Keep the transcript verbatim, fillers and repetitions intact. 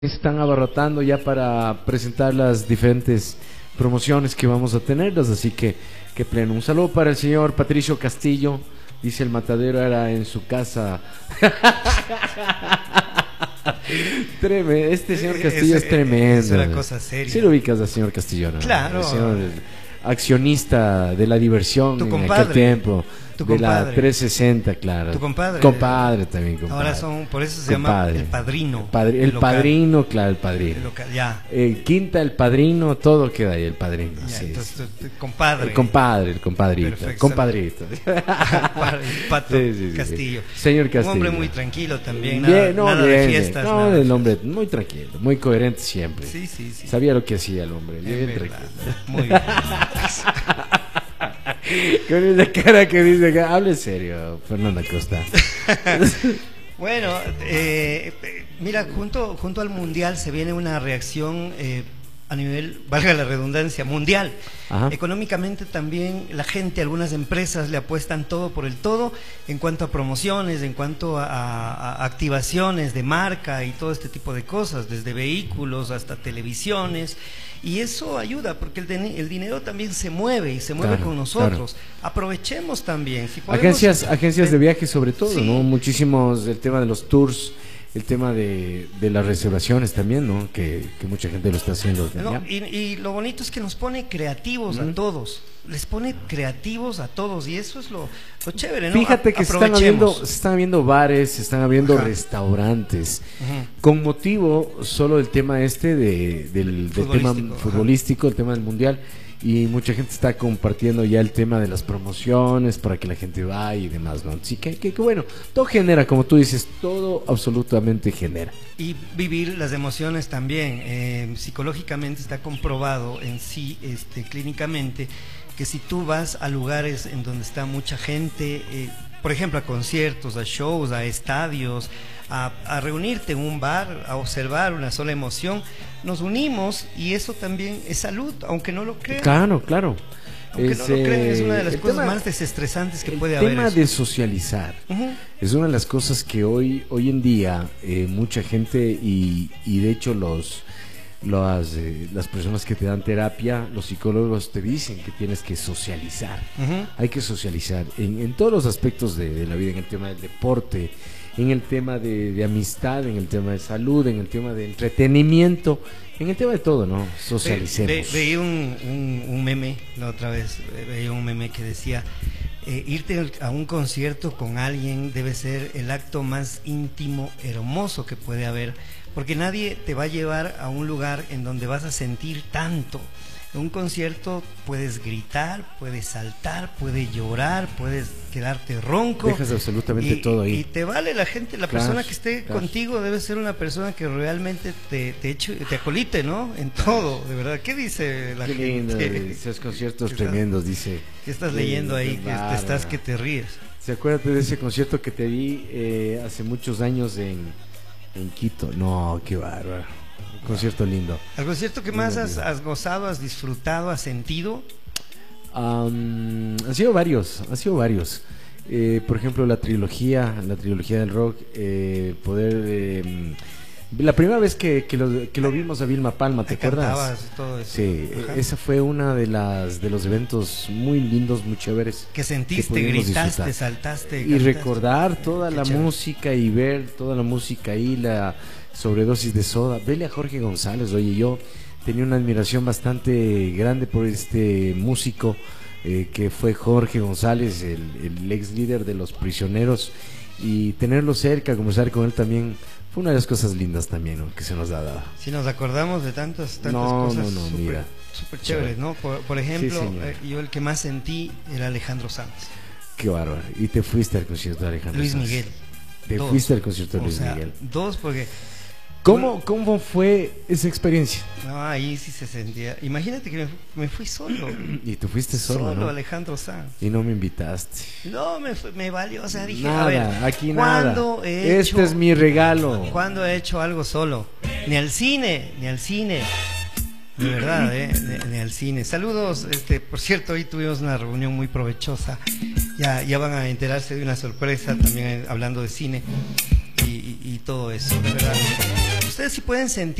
Están abarrotando ya para presentar las diferentes promociones que vamos a tenerlas, así que que pleno. Un saludo para el señor Patricio Castillo. Dice el matadero era en su casa. Tremendo. Este señor Castillo es, es tremendo. Es una cosa seria. Sí lo ubicas al señor Castillo, ¿no? Claro. El señor accionista de la diversión tu en compadre. aquel tiempo. Tu de compadre. la trescientos sesenta, claro. Tu compadre. Compadre también, compadre. Ahora son, por eso se compadre. llama el padrino. El, padri el padrino, claro, el padrino. El local, ya. El quinta, el padrino, todo queda ahí, el padrino. Ya, sí, entonces, sí. compadre. El compadre, el compadrito. Perfecto. Compadrito. El Pato sí, sí, sí, Castillo. Sí. Señor Castillo. Un hombre muy tranquilo también. Bien, Nada, no, nada bien, de fiestas. No, nada el hombre muy tranquilo, muy coherente siempre. Sí, sí, sí. Sabía lo que hacía el hombre. Bien Es tranquilo. muy bien. Con esa cara que dice que hable serio, Fernanda Costa. Bueno, eh, mira, junto, junto al Mundial se viene una reacción eh, a nivel, valga la redundancia, mundial. Ajá. Económicamente también la gente, algunas empresas le apuestan todo por el todo en cuanto a promociones, en cuanto a, a, a activaciones de marca y todo este tipo de cosas, desde vehículos hasta televisiones. Y eso ayuda porque el, el dinero también se mueve y se mueve claro, con nosotros. Claro. Aprovechemos también. Si podemos, agencias agencias de viaje sobre todo, sí. ¿no? Muchísimos, el tema de los tours, el tema de, de las reservaciones también, ¿no? Que, que mucha gente lo está haciendo. No, y, y lo bonito es que nos pone creativos mm. a todos. Les pone creativos a todos y eso es lo, lo chévere, ¿no? Fíjate que se están abriendo, se están abriendo bares, se están abriendo Ajá. restaurantes. Ajá. Con motivo solo del tema este de, del, del tema futbolístico, el tema del mundial. Y mucha gente está compartiendo ya el tema de las promociones para que la gente vaya y demás, ¿no? Así que, que, que bueno, todo genera, como tú dices, todo absolutamente genera. Y vivir las emociones también. Eh, psicológicamente está comprobado en sí, este, clínicamente, que si tú vas a lugares en donde está mucha gente, eh, por ejemplo a conciertos, a shows, a estadios, a, a reunirte en un bar, a observar una sola emoción, nos unimos y eso también es salud, aunque no lo crean. Claro, claro. Aunque es, no lo crean, es una de las cosas tema, más desestresantes que puede haber. El tema de socializar uh-huh. es una de las cosas que hoy, hoy en día eh, mucha gente y, y de hecho los... Las, eh, las personas que te dan terapia, los psicólogos te dicen que tienes que socializar. Uh-huh. Hay que socializar en, en todos los aspectos de, de la vida, en el tema del deporte, en el tema de, de amistad, en el tema de salud, en el tema de entretenimiento, en el tema de todo, ¿no? Socialicemos. Ve, ve, veía un, un, un meme la otra vez, veía un meme que decía eh, irte a un concierto con alguien debe ser el acto más íntimo, hermoso que puede haber, porque nadie te va a llevar a un lugar en donde vas a sentir tanto. En un concierto puedes gritar, puedes saltar, puedes llorar, puedes quedarte ronco. Dejas absolutamente y, todo ahí. Y te vale la gente, la claro, persona que esté claro. contigo debe ser una persona que realmente te, te, eche, te acolite, ¿no? En todo, de verdad. ¿Qué dice la Qué gente? Lindo, esos conciertos tremendos, dice. ¿Qué estás leyendo ahí? Que te estás que te ríes. ¿Se acuérdate de ese concierto que te di eh, hace muchos años en, en Quito? No, qué bárbaro. Un concierto lindo. ¿El concierto que más has, has gozado, has disfrutado, has sentido? Um, han sido varios, han sido varios. Eh, por ejemplo, la trilogía, la trilogía del rock, eh, poder... Eh, la primera vez que, que, lo, que lo vimos a Vilma Palma, ¿te acuerdas? Todo eso. Sí, Ajá. esa fue una de las de los eventos muy lindos, muy chéveres. Que sentiste, que gritaste, disfrutar. saltaste. Y cantaste. recordar toda Qué la chévere. música y ver toda la música ahí, la sobredosis de soda. Vele a Jorge González, oye, yo tenía una admiración bastante grande por este músico eh, que fue Jorge González, el, el ex líder de Los Prisioneros, y tenerlo cerca, conversar con él también fue una de las cosas lindas también, ¿no? Que se nos ha dado. Si nos acordamos de tantas, tantas no, cosas no, no, super, mira. super chéveres, ¿no? Por, por ejemplo, sí, eh, yo el que más sentí era Alejandro Sanz. Qué bárbaro. Y te fuiste al concierto de Alejandro Luis Sanz. Miguel. Te dos. fuiste al concierto de o Luis sea, Miguel. Dos porque... ¿Cómo, ¿Cómo fue esa experiencia? No, ahí sí se sentía. Imagínate que me, me fui solo. Y tú fuiste solo, Solo, ¿no? Alejandro Sanz. Y no me invitaste. No, me, me valió. O sea, dije, nada, a ver, aquí nada. He este hecho, es mi regalo. ¿Cuándo he hecho algo solo? Ni al cine, ni al cine. De verdad, ¿eh? Ni, ni al cine. Saludos. Este, por cierto, hoy tuvimos una reunión muy provechosa. Ya, ya van a enterarse de una sorpresa también hablando de cine y, y, y todo eso. De verdad. ustedes sí pueden sentir